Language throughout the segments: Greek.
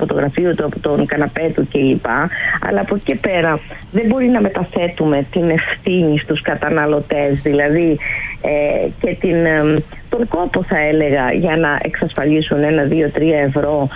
φωτογραφίου του, από τον καναπέ του κλπ. Αλλά από εκεί και πέρα δεν μπορεί να μεταθέτουμε την ευθύνη στους καταναλωτές, δηλαδή και τον κόπο, θα έλεγα, για να εξασφαλίσουν 1, 2, 3 ευρώ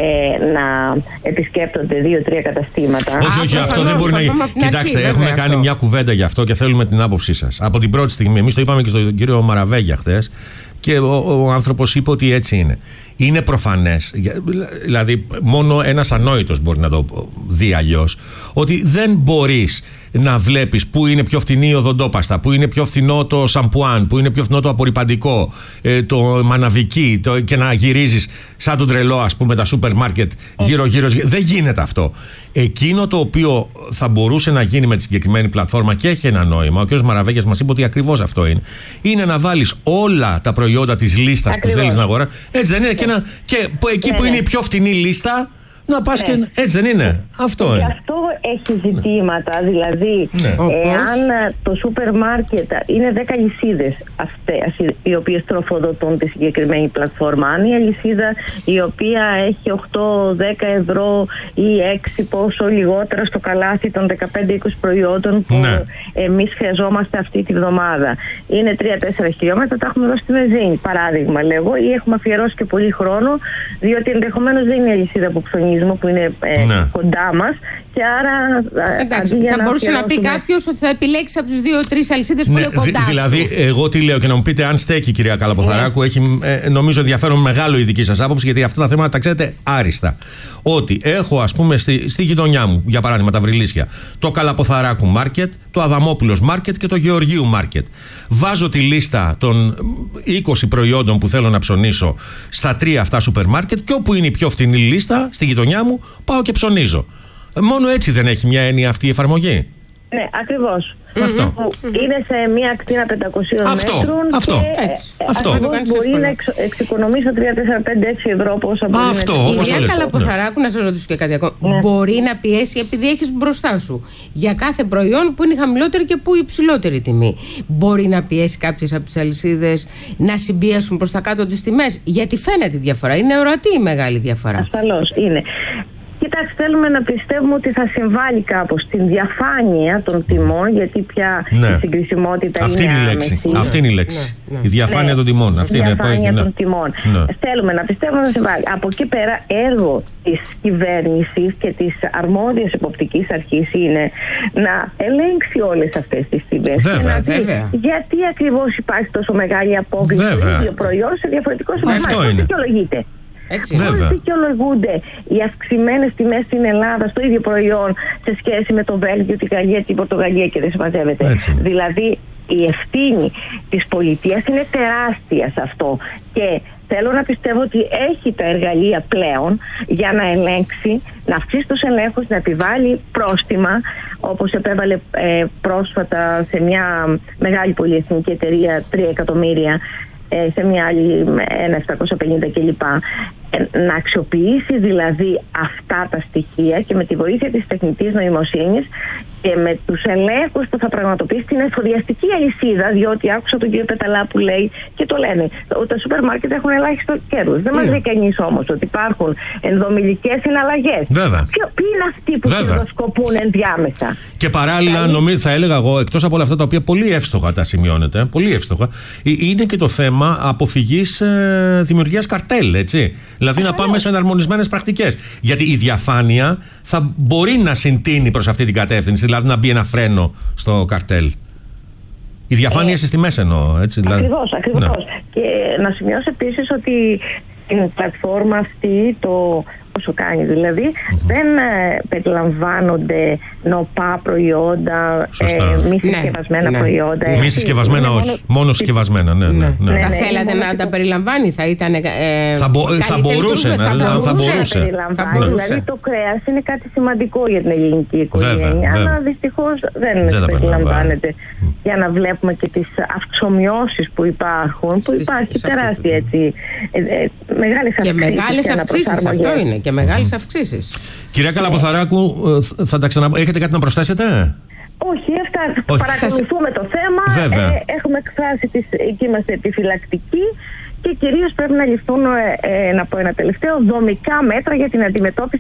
να επισκέπτονται 2-3 καταστήματα. Όχι, αυτό δεν μπορεί να γίνει. Κοιτάξτε, έχουμε κάνει μια κουβέντα γι' αυτό και θέλουμε την άποψή σας. Από την πρώτη στιγμή, εμείς το είπαμε και στον κύριο Μαραβέγια χθες, και ο άνθρωπος είπε ότι έτσι είναι. Είναι προφανές, δηλαδή μόνο ένας ανόητος μπορεί να το δει αλλιώς, ότι δεν μπορείς να βλέπεις πού είναι πιο φθηνή η οδοντόπαστα, πού είναι πιο φθηνό το σαμπουάν, πού είναι πιο φθηνό το απορρυπαντικό, το μαναβική, και να γυρίζεις σαν τον τρελό, ας πούμε, τα σούπερ μάρκετ γύρω-γύρω. Δεν γίνεται αυτό. Εκείνο το οποίο θα μπορούσε να γίνει με τη συγκεκριμένη πλατφόρμα και έχει ένα νόημα, ο κ. Μαραβέγιας μας είπε ότι ακριβώς αυτό είναι να βάλεις όλα τα προϊόντα της λίστας που θέλεις να αγοράσεις. Έτσι δεν είναι? Και εκεί που είναι η πιο φθηνή λίστα, να πας και. Έτσι δεν είναι? Αυτό είναι. Και αυτό έχει ζητήματα. Δηλαδή, εάν το σούπερ μάρκετ είναι 10 αλυσίδες αυτές οι οποίες τροφοδοτούν τη συγκεκριμένη πλατφόρμα, αν η αλυσίδα η οποία έχει 8-10 ευρώ ή 6 πόσο λιγότερα στο καλάθι των 15-20 προϊόντων που εμείς χρειαζόμαστε αυτή τη βδομάδα, είναι 3-4 χιλιόμετρα, τα έχουμε δώσει στη βενζίνη, παράδειγμα λέγω, ή έχουμε αφιερώσει και πολύ χρόνο, διότι ενδεχομένως δεν είναι η αλυσίδα που ψωνίζουμε, που είναι κοντά μας, και άρα. Εντάξει, θα μπορούσε να πει κάποιος ότι θα επιλέξει από τις 2-3 αλυσίδες που είναι κοντά. Δηλαδή, εγώ τι λέω, και να μου πείτε αν στέκει, κυρία Καλαποθαράκου, έχει νομίζω ενδιαφέρον μεγάλο η δική σας άποψη, γιατί αυτά τα θέματα τα ξέρετε άριστα. Ότι έχω, ας πούμε, στη γειτονιά μου, για παράδειγμα, τα Βρυλίσια, το Καλαποθαράκου Μάρκετ, το Αδαμόπουλος Μάρκετ και το Γεωργίου Μάρκετ. Βάζω τη λίστα των 20 προϊόντων που θέλω να ψωνίσω στα 3 αυτά σούπερ μάρκετ, και όπου είναι η πιο φθηνή λίστα στη γειτονιά μου, πάω και ψωνίζω. Μόνο έτσι δεν έχει μια έννοια αυτή η εφαρμογή? Ναι, ακριβώς. Αυτό. Είναι σε μια ακτίνα 500 μέτρων. Αυτό. Μπορεί να εξοικονομήσει 3-4-5-6 ευρώ πόσο μπορεί. Κυρία Καλαποθαράκου, να σας ρωτήσω και κάτι ακόμα. Μπορεί να πιέσει, επειδή έχεις μπροστά σου για κάθε προϊόν που είναι χαμηλότερη και που υψηλότερη τιμή, μπορεί να πιέσει κάποιες από τις αλυσίδες να συμπίεσουν προς τα κάτω τις τιμές? Γιατί φαίνεται η διαφορά. Είναι ορατή η μεγάλη διαφορά. Ασφαλώς είναι. Κοιτάξτε, θέλουμε να πιστεύουμε ότι θα συμβάλλει κάπως στην διαφάνεια των τιμών, γιατί πια η συγκρισιμότητα είναι άμεση. Αυτή είναι η λέξη. Η διαφάνεια των τιμών. Η διαφάνεια των τιμών. Θέλουμε να πιστεύουμε ότι θα συμβάλλει. Από εκεί πέρα, έργο της κυβέρνησης και της αρμόδιας εποπτικής αρχής είναι να ελέγξει όλες αυτές τις τιμές. Βέβαια. Γιατί ακριβώς υπάρχει τόσο μεγάλη απόκληση στο ίδιο προϊόν σε διαφορετικό supermarket? Αυτό δικαιολογείται. Πώς δικαιολογούνται οι αυξημένες τιμές στην Ελλάδα στο ίδιο προϊόν σε σχέση με το Βέλγιο, τη Γαλλία, την Πορτογαλία, και δεν συμμαζεύεται? Δηλαδή, η ευθύνη της πολιτείας είναι τεράστια σε αυτό, και θέλω να πιστεύω ότι έχει τα εργαλεία πλέον για να ελέγξει, να αυξήσει τους ελέγχους, να επιβάλλει πρόστιμα, όπως επέβαλε πρόσφατα σε μια μεγάλη πολυεθνική εταιρεία 3 εκατομμύρια, σε μια άλλη 1.750 κλπ. Να αξιοποιήσει δηλαδή αυτά τα στοιχεία, και με τη βοήθεια της τεχνητής νοημοσύνης και με τους ελέγχους που θα πραγματοποιήσει στην εφοδιαστική αλυσίδα, διότι άκουσα τον κύριο Πεταλά που λέει, και το λένε, ότι τα σούπερ μάρκετ έχουν ελάχιστο κέρδος. Δεν μας λέει κανείς όμως ότι υπάρχουν ενδομιλικές συναλλαγές. Ποιοι είναι αυτοί που κερδοσκοπούν ενδιάμεσα? Και παράλληλα, νομίζω, θα έλεγα εγώ, εκτός από όλα αυτά τα οποία πολύ εύστοχα τα σημειώνετε, πολύ εύστοχα, είναι και το θέμα αποφυγής δημιουργίας καρτέλ, έτσι. Δηλαδή να πάμε σε εναρμονισμένες πρακτικές. Γιατί η διαφάνεια θα μπορεί να συντείνει προς αυτή την κατεύθυνση, δηλαδή να μπει ένα φρένο στο καρτέλ. Η διαφάνεια στις τιμές εννοώ, έτσι. Ακριβώς. Ναι. Και να σημειώσω επίσης ότι στην πλατφόρμα αυτή, όσο κάνει δηλαδή, δεν περιλαμβάνονται νοπά προϊόντα, μη συσκευασμένα προϊόντα. Μη συσκευασμένα όχι, μόνο συσκευασμένα. Θα θέλατε να τα περιλαμβάνει? Θα ήταν θα μπορούσε. Δηλαδή το κρέας είναι κάτι σημαντικό για την ελληνική οικογένεια, αλλά δυστυχώς δεν περιλαμβάνεται, για να βλέπουμε και τις αυξομοιώσεις που υπάρχουν, που υπάρχει τεράστια έτσι, μεγάλες αυξήσεις. Και μεγάλες αυξήσεις, αυτό είναι, και μεγάλες αυξήσεις. Κυρία Καλαποθαράκου, έχετε κάτι να προσθέσετε? Όχι, παρακολουθούμε το θέμα. Έχουμε εκφράσει εκεί είμαστε επιφυλακτικοί, και κυρίως πρέπει να ληφθούν, να πω ένα τελευταίο, δομικά μέτρα για την αντιμετώπιση